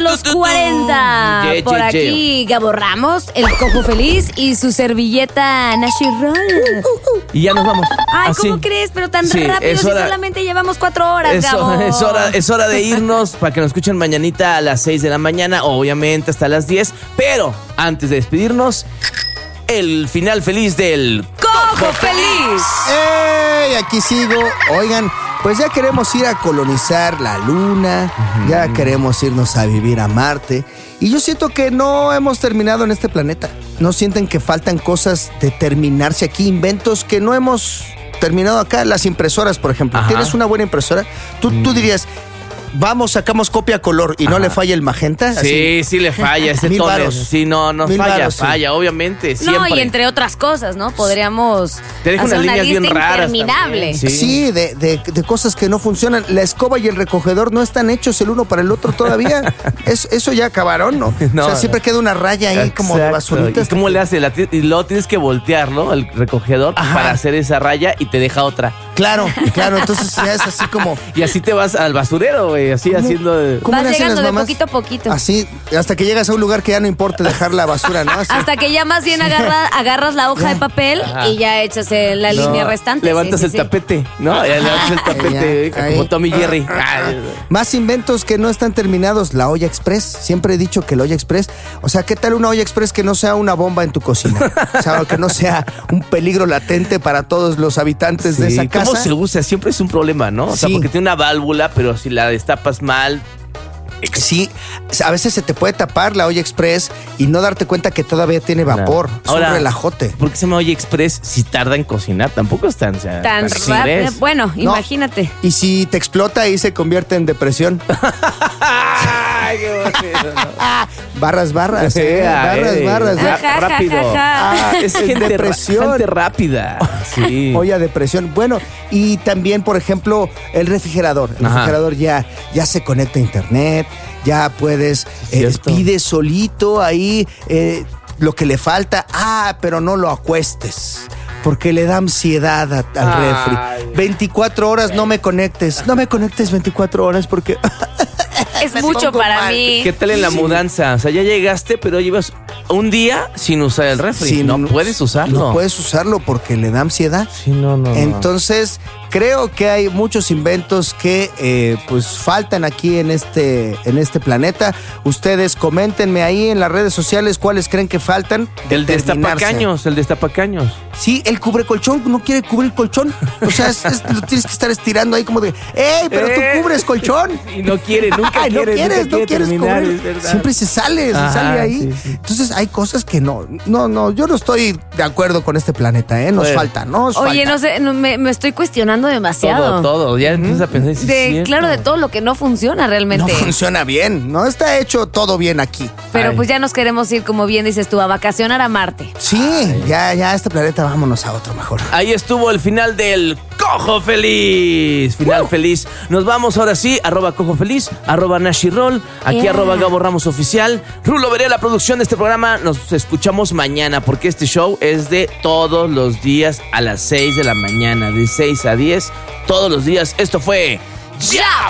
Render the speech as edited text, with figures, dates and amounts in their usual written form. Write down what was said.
los 40. Por aquí, Gabo Ramos, el Cojo Feliz y su servilleta Nashi Roll. Y ya nos vamos. Ay, ¿cómo crees? Pero tan rápido, si solamente llevamos 4 horas, Gabo. Es hora de irnos para que nos escuchen mañanita a las 6 de la mañana, obviamente hasta las 10. Pero antes de despedirnos, el final feliz del Cojo Feliz. ¡Ey! Aquí sigo. Oigan, pues ya queremos ir a colonizar la luna, ya queremos irnos a vivir a Marte. Y yo siento que no hemos terminado en este planeta. ¿No sienten que faltan cosas de terminarse aquí? Inventos que no hemos terminado acá. Las impresoras, por ejemplo. Ajá. ¿Tienes una buena impresora? Tú dirías... Vamos, sacamos copia a color y no le falla el magenta. Sí, sí le falla ese tono. Sí, no falla, obviamente, siempre. No, y entre otras cosas, ¿no? Podríamos te dejo hacer unas una líneas lista bien raras interminable. Sí, de cosas que no funcionan. La escoba y el recogedor no están hechos el uno para el otro todavía. Eso ya acabaron, ¿no? O sea, siempre queda una raya ahí como de basurita. ¿Y cómo le hace? Y luego tienes que voltear, ¿no? El recogedor para hacer esa raya y te deja otra. Claro. Entonces ya es así como... Y así te vas al basurero, güey. Así haciendo... Vas llegando de poquito a poquito. Así, hasta que llegas a un lugar que ya no importa dejar la basura, ¿no? Así. Hasta que ya más bien agarras la hoja de papel y ya echas la línea restante. Levantas el tapete, ¿no? Ya levantas el tapete como Tommy Jerry. Más inventos que no están terminados. La olla express. Siempre he dicho que la olla express... O sea, ¿qué tal una olla express que no sea una bomba en tu cocina? O sea, que no sea un peligro latente para todos los habitantes de esa casa. ¿Cómo se usa? Siempre es un problema, ¿no? O sea, porque tiene una válvula, pero si la destapas mal... Sí, a veces se te puede tapar la olla express y no darte cuenta que todavía tiene vapor. Ahora, es un relajote. ¿Por qué se llama olla express si tarda en cocinar? Tampoco es tan rápido. Bueno, imagínate. Y si te explota y se convierte en depresión. Ay, qué bonito, ¿no? Barras. Barras. Rápido. Es depresión. Gente rápida. Sí. Olla depresión. Bueno, y también, por ejemplo, el refrigerador. El refrigerador ya se conecta a internet. Ya puedes, pide solito ahí lo que le falta. Pero no lo acuestes, porque le da ansiedad al refri. 24 horas no me conectes. No me conectes 24 horas porque... Es mucho para mí. ¿Qué tal en la mudanza? O sea, ya llegaste, pero llevas un día sin usar el refri. No puedes usarlo. No puedes usarlo porque le da ansiedad. Sí, no. Entonces, creo que hay muchos inventos que pues faltan aquí en este planeta. Ustedes coméntenme ahí en las redes sociales cuáles creen que faltan. El destapacaños. Sí, el cubrecolchón no quiere cubrir colchón. O sea, lo tienes que estar estirando ahí como de, ¡ey, pero tú cubres colchón! Y no quiere, nunca quieres terminar, cubrir. Siempre se sale ahí. Sí. Entonces hay cosas que no, yo no estoy de acuerdo con este planeta, nos falta. Oye, no sé, me estoy cuestionando demasiado. Todo, ya empiezas a pensar. Claro, de todo lo que no funciona realmente. No funciona bien, no está hecho todo bien aquí. Pero pues ya nos queremos ir, como bien dices tú, a vacacionar a Marte. Sí, ya este planeta vámonos a otro mejor. Ahí estuvo el final del Cojo Feliz. Final feliz. Nos vamos ahora sí, @CojoFeliz, @NashiRoll, aquí @Gabo Ramos Oficial. Rulo Veré la producción de este programa. Nos escuchamos mañana porque este show es de todos los días a las 6 de la mañana, de 6 a 10, todos los días. Esto fue Ya